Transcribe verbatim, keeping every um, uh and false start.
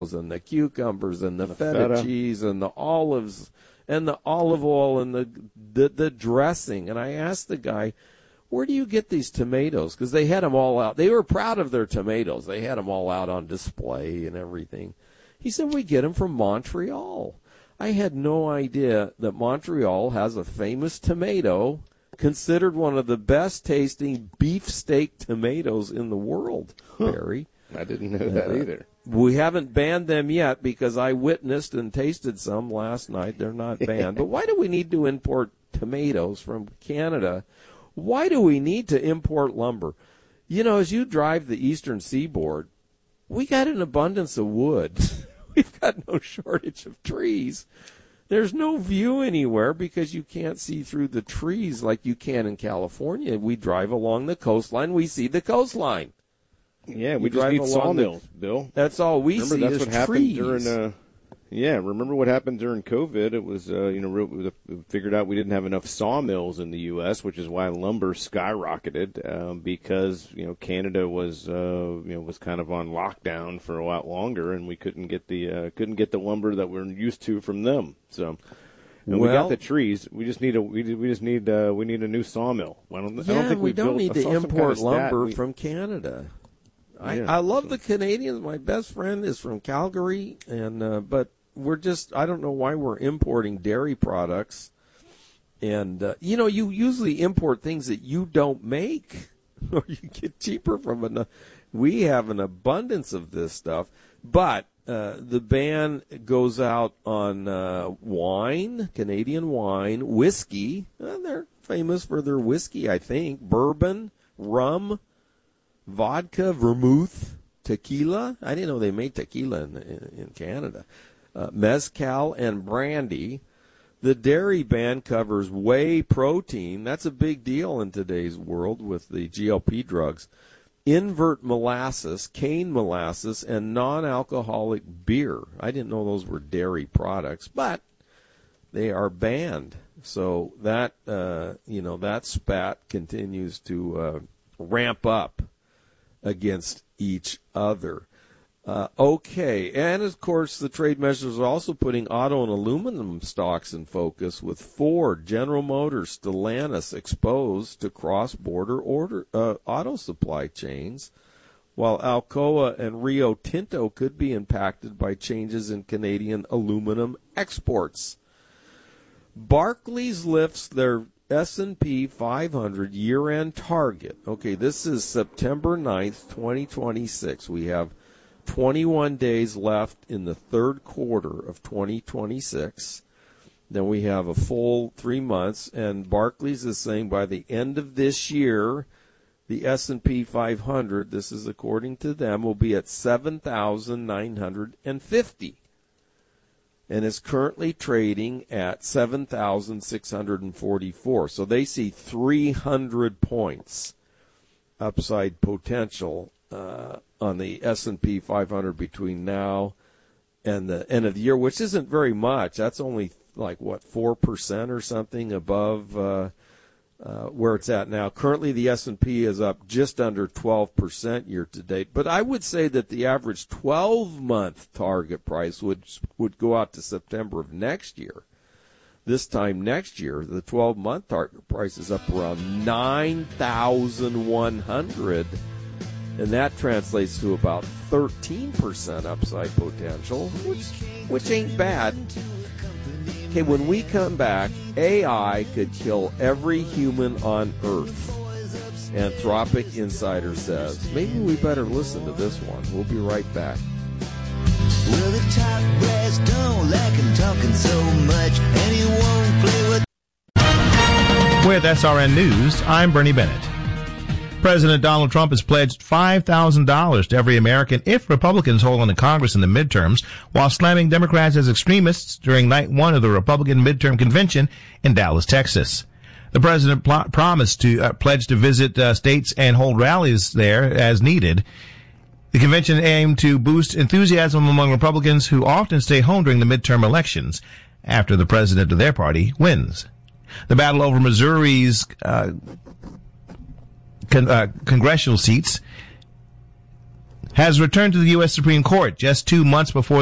and the cucumbers and the, the feta, feta cheese and the olives and the olive oil and the, the the dressing. And I asked the guy, where do you get these tomatoes? Because they had them all out. They were proud of their tomatoes. They had them all out on display and everything. He said, we get them from Montreal. I had no idea that Montreal has a famous tomato considered one of the best tasting beefsteak tomatoes in the world, huh. Barry. I didn't know that uh, either. We haven't banned them yet because I witnessed and tasted some last night. They're not banned. But why do we need to import tomatoes from Canada? Why do we need to import lumber? You know, as you drive the eastern seaboard, we got an abundance of wood. We've got no shortage of trees. There's no view anywhere because you can't see through the trees like you can in California. We drive along the coastline. We see the coastline. Yeah, we you just need sawmills, the, Bill. That's all we remember see that's is what trees. Happened during, uh, yeah, remember what happened during COVID? It was, uh, you know, we figured out we didn't have enough sawmills in the U S, which is why lumber skyrocketed um, because, you know, Canada was, uh, you know, was kind of on lockdown for a lot longer, and we couldn't get the uh, couldn't get the lumber that we're used to from them. So. And well, we got the trees. We just need a we, we just need uh, we need a new sawmill. I don't, yeah, I don't think we, we don't built, need to import kind of lumber we, from Canada. I, yeah, I love so. the Canadians. My best friend is from Calgary, and uh, but we're just I don't know why we're importing dairy products. And uh, you know, you usually import things that you don't make, or you get cheaper from another. We have an abundance of this stuff, but. Uh, the ban goes out on uh, wine, Canadian wine, whiskey. Uh, they're famous for their whiskey, I think. Bourbon, rum, vodka, vermouth, tequila. I didn't know they made tequila in, in, in Canada. Uh, mezcal and brandy. The dairy ban covers whey protein. That's a big deal in today's world with the G L P drugs. Invert molasses, cane molasses, and non-alcoholic beer. I didn't know those were dairy products, but they are banned. So that, uh, you know, that spat continues to uh, ramp up against each other. Uh, okay, and of course the trade measures are also putting auto and aluminum stocks in focus, with Ford, General Motors, Stellantis exposed to cross-border order uh, auto supply chains, while Alcoa and Rio Tinto could be impacted by changes in Canadian aluminum exports. Barclays lifts their S and P five hundred year-end target. Okay, this is September ninth, twenty twenty-six. We have twenty-one days left in the third quarter of twenty twenty-six. Then we have a full three months, and Barclays is saying by the end of this year, the S and P five hundred, this is according to them, will be at seven thousand nine hundred fifty, and is currently trading at seven thousand six hundred forty-four. So they see three hundred points upside potential uh, on the S and P five hundred between now and the end of the year, which isn't very much. That's only like, what, four percent or something above uh, uh, where it's at now. Currently, the S and P is up just under twelve percent year to date. But I would say that the average twelve-month target price would would go out to September of next year. This time next year, the twelve-month target price is up around nine thousand one hundred dollars. And that translates to about thirteen percent upside potential, which which ain't bad. Okay, when we come back, A I could kill every human on Earth. Anthropic Insider says. Maybe we better listen to this one. We'll be right back. Well, the top brass don't like him talking so much, and he won't play with... With S R N News, I'm Bernie Bennett. President Donald Trump has pledged five thousand dollars to every American if Republicans hold on to Congress in the midterms, while slamming Democrats as extremists during night one of the Republican midterm convention in Dallas, Texas. The president pl- promised to uh, pledge to visit uh, states and hold rallies there as needed. The convention aimed to boost enthusiasm among Republicans who often stay home during the midterm elections after the president of their party wins. The battle over Missouri's uh, Con, uh, congressional seats has returned to the U S Supreme Court just two months before